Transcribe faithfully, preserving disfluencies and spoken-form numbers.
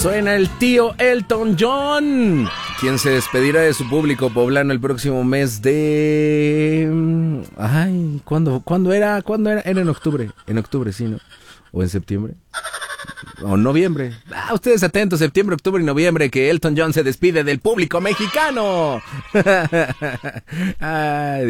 Suena el tío Elton John, quien se despedirá de su público poblano el próximo mes de... Ay, ¿cuándo, ¿cuándo era? ¿Cuándo era? Era en octubre, en octubre, sí, ¿no? ¿O en septiembre? ¿O noviembre? Ah, ustedes atentos, septiembre, octubre y noviembre, que Elton John se despide del público mexicano. Ay,